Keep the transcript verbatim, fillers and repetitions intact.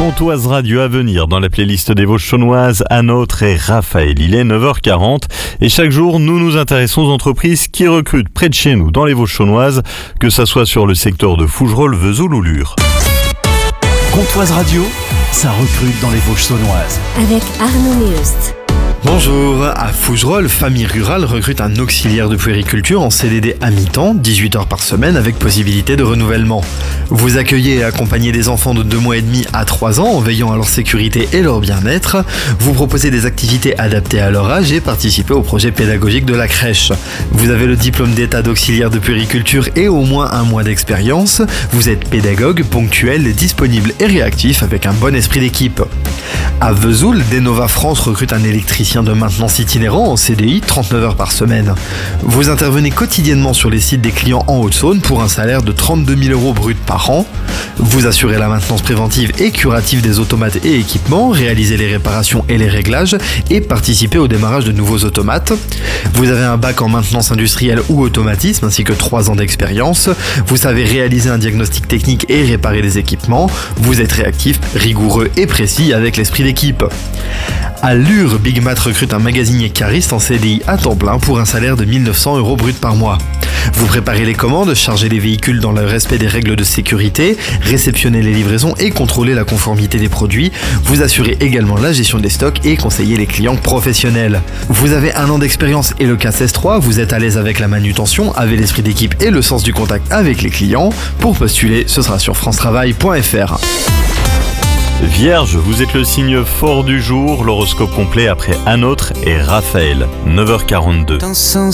Comtoise Radio à venir dans la playlist des Vosges chaunoises, Anôtre et Raphaël. Il est neuf heures quarante et chaque jour, nous nous intéressons aux entreprises qui recrutent près de chez nous dans les Vosges chaunoises, que ça soit sur le secteur de Fougerolles, Vesoul ou Lure. Comtoise Radio, ça recrute dans les Vosges saunoises. Avec Arnaud Méust. Bonjour, à Fougerolles, Famille Rurale recrute un auxiliaire de puériculture en C D D à mi-temps, dix-huit heures par semaine avec possibilité de renouvellement. Vous accueillez et accompagnez des enfants de deux mois et demi à trois ans en veillant à leur sécurité et leur bien-être. Vous proposez des activités adaptées à leur âge et participez au projet pédagogique de la crèche. Vous avez le diplôme d'état d'auxiliaire de puériculture et au moins un mois d'expérience. Vous êtes pédagogue, ponctuel, disponible et réactif avec un bon esprit d'équipe. À Vesoul, Denova France recrute un électricien de maintenance itinérant en C D I, trente-neuf heures par semaine. Vous intervenez quotidiennement sur les sites des clients en Haute-Saône pour un salaire de trente-deux mille euros brut par an. Vous assurez la maintenance préventive et curative des automates et équipements, réalisez les réparations et les réglages et participez au démarrage de nouveaux automates. Vous avez un bac en maintenance industrielle ou automatisme ainsi que trois ans d'expérience. Vous savez réaliser un diagnostic technique et réparer des équipements. Vous êtes réactif, rigoureux et précis avec l'esprit d'équipe. À Lure, Big Mat recrute un magasinier cariste en C D I à temps plein pour un salaire de mille neuf cents euros brut par mois. Vous préparez les commandes, chargez les véhicules dans le respect des règles de sécurité, réceptionnez les livraisons et contrôlez la conformité des produits. Vous assurez également la gestion des stocks et conseillez les clients professionnels. Vous avez un an d'expérience et le C A S S trois, vous êtes à l'aise avec la manutention, avez l'esprit d'équipe et le sens du contact avec les clients. Pour postuler, ce sera sur france travail point f r. Vierge, vous êtes le signe fort du jour, l'horoscope complet après Anôtre et Raphaël, neuf heures quarante-deux.